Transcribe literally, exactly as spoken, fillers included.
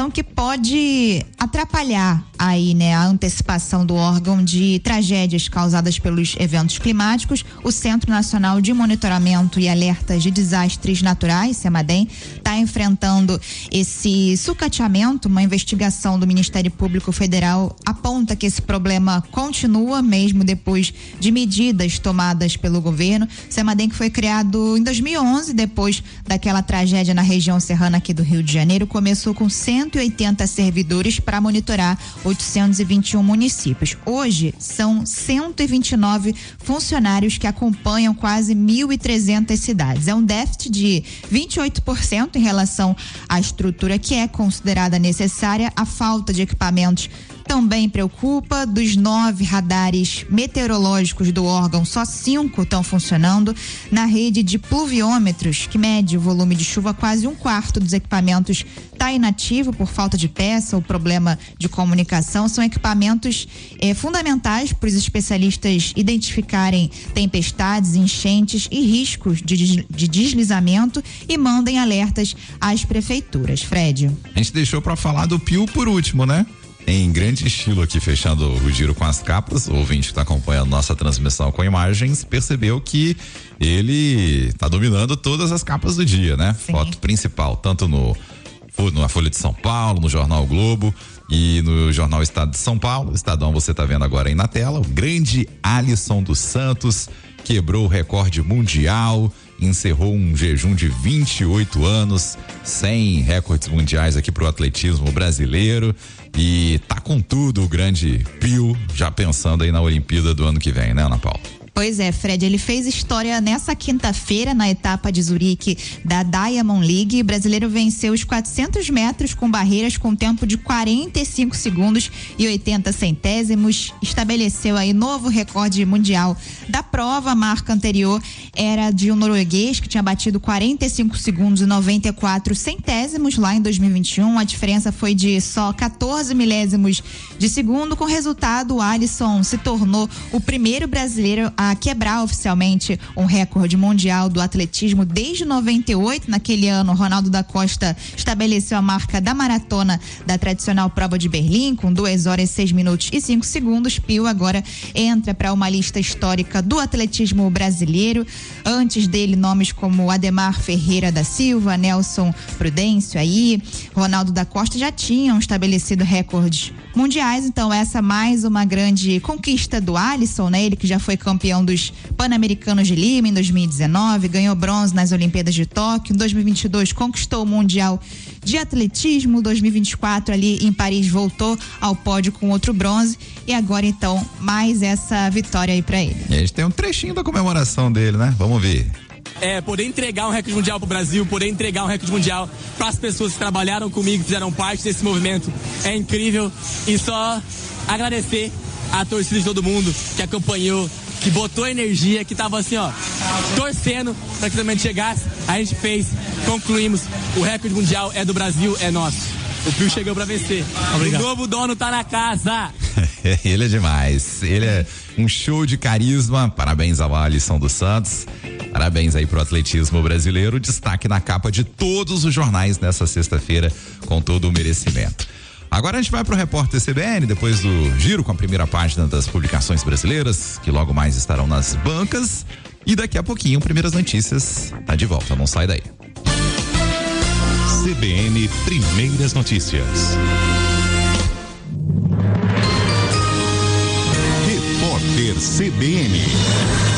situação que pode atrapalhar aí, né, a antecipação do órgão de tragédias causadas pelos eventos climáticos. O Centro Nacional de Monitoramento e Alertas de Desastres Naturais, CEMADEM, está enfrentando esse sucateamento. Uma investigação do Ministério Público Federal aponta que esse problema continua mesmo depois de medidas tomadas pelo governo. O CEMADEM, que foi criado em dois mil e onze, depois daquela tragédia na região serrana aqui do Rio de Janeiro, começou com cento e oitenta servidores para monitorar oitocentos e vinte e um municípios. Hoje são cento e vinte e nove funcionários que acompanham quase mil e trezentas cidades. É um déficit de vinte e oito por cento em relação à estrutura que é considerada necessária. A falta de equipamentos também preocupa. Dos nove radares meteorológicos do órgão, só cinco estão funcionando. Na rede de pluviômetros, que mede o volume de chuva, quase um quarto dos equipamentos está inativo por falta de peça ou problema de comunicação. São equipamentos eh, fundamentais para os especialistas identificarem tempestades, enchentes e riscos de, de deslizamento e mandem alertas às prefeituras. Fred. A gente deixou para falar do Pio por último, né? Em grande estilo aqui, fechando o giro com as capas. O ouvinte que está acompanhando nossa transmissão com imagens percebeu que ele está dominando todas as capas do dia, né? Sim. Foto principal, tanto no na Folha de São Paulo, no Jornal Globo e no Jornal Estado de São Paulo. Estadão, você está vendo agora aí na tela. O grande Alisson dos Santos quebrou o recorde mundial, encerrou um jejum de vinte e oito anos, sem recordes mundiais aqui pro atletismo brasileiro, e tá com tudo o grande Pio, já pensando aí na Olimpíada do ano que vem, né, Ana Paula? Pois é, Fred, ele fez história nessa quinta-feira na etapa de Zurique da Diamond League. O brasileiro venceu os quatrocentos metros com barreiras com tempo de quarenta e cinco segundos e oitenta centésimos. Estabeleceu aí novo recorde mundial da prova. A marca anterior era de um norueguês que tinha batido quarenta e cinco segundos e noventa e quatro centésimos lá em dois mil e vinte e um. A diferença foi de só quatorze milésimos de segundo. Com o resultado, o Alisson se tornou o primeiro brasileiro a quebrar oficialmente um recorde mundial do atletismo desde noventa e oito. Naquele ano, Ronaldo da Costa estabeleceu a marca da maratona da tradicional prova de Berlim com duas horas, seis minutos e cinco segundos. Pio agora entra para uma lista histórica do atletismo brasileiro. Antes dele, nomes como Ademar Ferreira da Silva, Nelson Prudêncio aí, Ronaldo da Costa já tinham estabelecido recordes mundiais. Então essa mais uma grande conquista do Alisson, né? Ele que já foi campeão dos Pan-Americanos de Lima em dois mil e dezenove, ganhou bronze nas Olimpíadas de Tóquio. Em dois mil e vinte e dois conquistou o Mundial de Atletismo. dois mil e vinte e quatro ali em Paris voltou ao pódio com outro bronze, e agora então mais essa vitória aí pra ele. E a gente tem um trechinho da comemoração dele, né? Vamos ver. É, poder entregar um recorde mundial pro Brasil, poder entregar um recorde mundial para as pessoas que trabalharam comigo, que fizeram parte desse movimento, é incrível. E só agradecer a torcida de todo mundo que acompanhou, que botou energia, que tava assim, ó, torcendo para que também chegasse. A gente fez, concluímos, o recorde mundial é do Brasil, é nosso. O Pio chegou pra vencer. Obrigado. O novo dono tá na casa. Ele é demais. Ele é um show de carisma. Parabéns ao Alisson dos Santos. Parabéns aí pro atletismo brasileiro. Destaque na capa de todos os jornais nessa sexta-feira, com todo o merecimento. Agora a gente vai pro repórter C B N, depois do giro com a primeira página das publicações brasileiras, que logo mais estarão nas bancas. E daqui a pouquinho, Primeiras Notícias tá de volta. Não sai daí. C B N Primeiras Notícias. Repórter C B N.